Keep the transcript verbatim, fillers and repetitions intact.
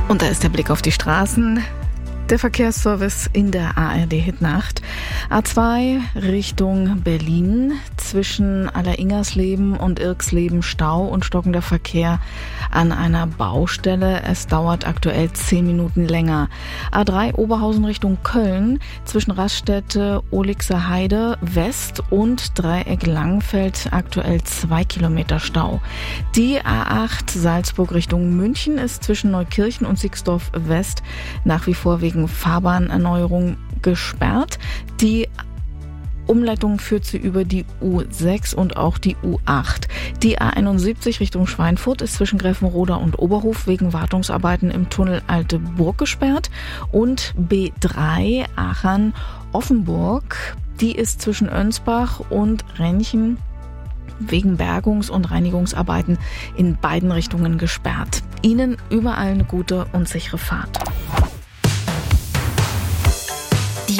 Und da ist der Blick auf die Straßen. Der Verkehrsservice in der A R D-Hitnacht. A zwei Richtung Berlin. Zwischen Alleringersleben und Irksleben Stau und stockender Verkehr an einer Baustelle. Es dauert aktuell zehn Minuten länger. A drei Oberhausen Richtung Köln. Zwischen Raststätte Ohligser Heide West und Dreieck Langenfeld aktuell zwei Kilometer Stau. Die A acht Salzburg Richtung München ist zwischen Neukirchen und Sixdorf West nach wie vor wegen Fahrbahnerneuerung gesperrt. Die Umleitung führt sie über die U sechs und auch die U acht. Die A einundsiebzig Richtung Schweinfurt ist zwischen Greffenroda und Oberhof wegen Wartungsarbeiten im Tunnel Alte Burg gesperrt. Und B drei Aachen-Offenburg, die ist zwischen Önsbach und Renchen wegen Bergungs- und Reinigungsarbeiten in beiden Richtungen gesperrt. Ihnen überall eine gute und sichere Fahrt.